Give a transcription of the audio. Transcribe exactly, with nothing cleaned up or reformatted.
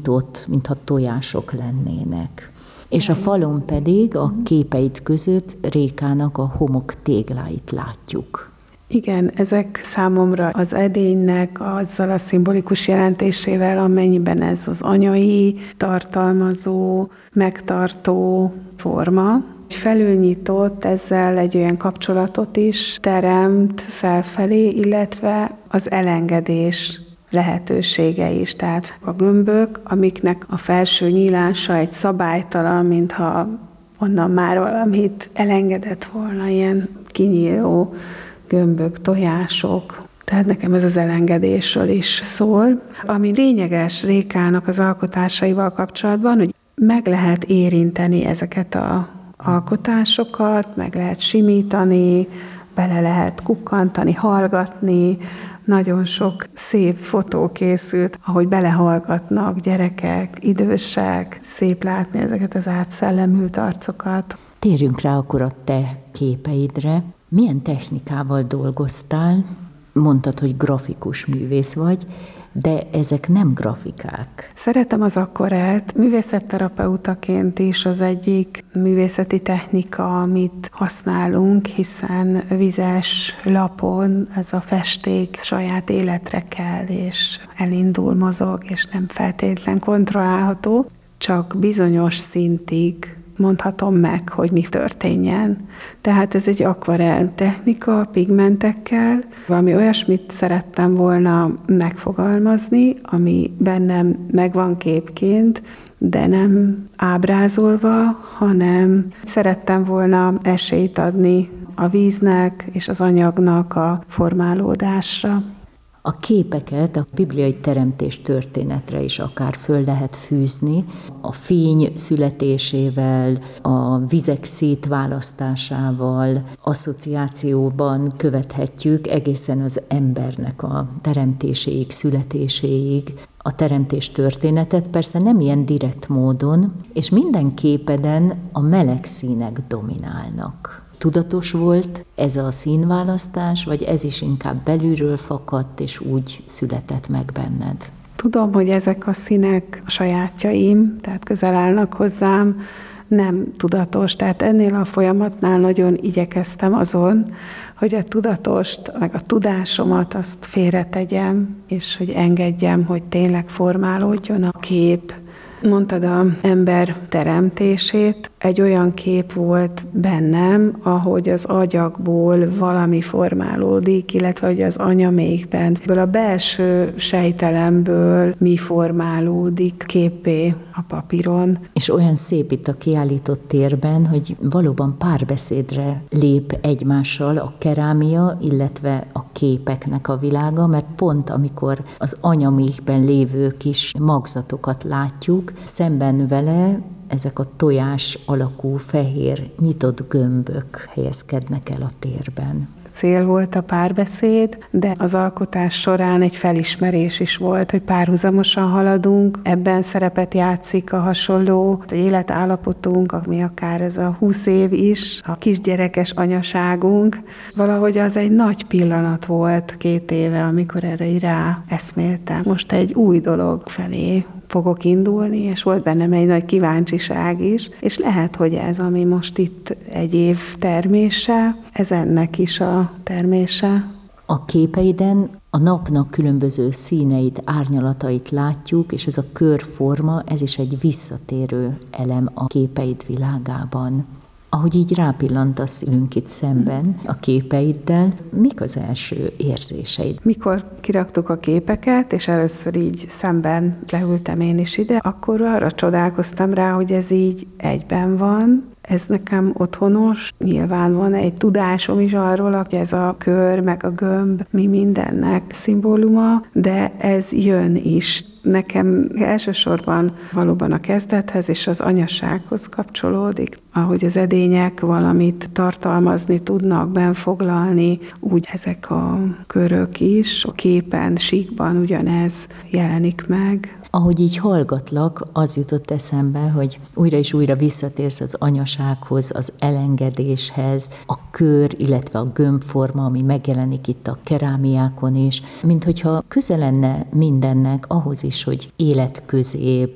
nyitott, mintha tojások lennének. És a falon pedig a képeid között Rékának a homok tégláit látjuk. Igen, ezek számomra az edénynek azzal a szimbolikus jelentésével, amennyiben ez az anyai, tartalmazó, megtartó forma, felülnyitott, ezzel egy olyan kapcsolatot is teremt felfelé, illetve az elengedés lehetősége is. Tehát a gömbök, amiknek a felső nyílása egy szabálytalan, mintha onnan már valamit elengedett volna, ilyen kinyíló gömbök, tojások. Tehát nekem ez az elengedésről is szól. Ami lényeges Rékának az alkotásaival kapcsolatban, hogy meg lehet érinteni ezeket az alkotásokat, meg lehet simítani, bele lehet kukkantani, hallgatni. Nagyon sok szép fotó készült, ahogy belehallgatnak gyerekek, idősek, szép látni ezeket az átszellemült arcokat. Térjünk rá akkor a te képeidre. Milyen technikával dolgoztál? Mondtad, hogy grafikus művész vagy, de ezek nem grafikák. Szeretem az akvarelt. Művészetterapeutaként is az egyik művészeti technika, amit használunk, hiszen vizes lapon ez a festék saját életre kell, és elindul, mozog, és nem feltétlen kontrollálható. Csak bizonyos szintig mondhatom meg, hogy mi történjen. Tehát ez egy akvarell technika, pigmentekkel. Valami olyasmit szerettem volna megfogalmazni, ami bennem megvan képként, de nem ábrázolva, hanem szerettem volna esélyt adni a víznek és az anyagnak a formálódásra. A képeket a bibliai teremtés történetre is akár föl lehet fűzni, a fény születésével, a vizek szétválasztásával, asszociációban követhetjük egészen az embernek a teremtéséig, születéséig a teremtés történetet, persze nem ilyen direkt módon, és minden képeden a meleg színek dominálnak. Tudatos volt ez a színválasztás, vagy ez is inkább belülről fakadt, és úgy született meg benned? Tudom, hogy ezek a színek a sajátjaim, tehát közel állnak hozzám, nem tudatos. Tehát ennél a folyamatnál nagyon igyekeztem azon, hogy a tudatost, meg a tudásomat azt félretegyem, és hogy engedjem, hogy tényleg formálódjon a kép. Mondtad az ember teremtését, egy olyan kép volt bennem, ahogy az agyakból valami formálódik, illetve hogy az anyamékben, ebből a belső sejtelemből mi formálódik képé a papíron. És olyan szép itt a kiállított térben, hogy valóban párbeszédre lép egymással a kerámia, illetve a képeknek a világa, mert pont amikor az anyamékben lévő kis magzatokat látjuk, szemben vele ezek a tojás alakú fehér nyitott gömbök helyezkednek el a térben. Cél volt a párbeszéd, de az alkotás során egy felismerés is volt, hogy párhuzamosan haladunk, ebben szerepet játszik a hasonló az életállapotunk, ami akár ez a húsz év is, a kisgyerekes anyaságunk. Valahogy az egy nagy pillanat volt két éve, amikor erre rá eszméltem. Most egy új dolog felé fogok indulni, és volt bennem egy nagy kíváncsiság is, és lehet, hogy ez, ami most itt egy év termése, ez ennek is a termése. A képeiden a napnak különböző színeit, árnyalatait látjuk, és ez a körforma, ez is egy visszatérő elem a képeid világában. Ahogy így rápillantasz ülünk itt szemben a képeiddel, mik az első érzéseid? Mikor kiraktuk a képeket, és először így szemben leültem én is ide, akkor arra csodálkoztam rá, hogy ez így egyben van. Ez nekem otthonos. Nyilván van egy tudásom is arról, hogy ez a kör, meg a gömb, mi mindennek szimbóluma, de ez jön is. Nekem elsősorban valóban a kezdethez és az anyasághoz kapcsolódik. Ahogy az edények valamit tartalmazni tudnak, benfoglalni, úgy ezek a körök is, a képen, síkban ugyanez jelenik meg. Ahogy így hallgatlak, az jutott eszembe, hogy újra és újra visszatérsz az anyasághoz, az elengedéshez, a kör, illetve a gömbforma, ami megjelenik itt a kerámiákon is, mint hogyha közel lenne mindennek ahhoz is, hogy életközép,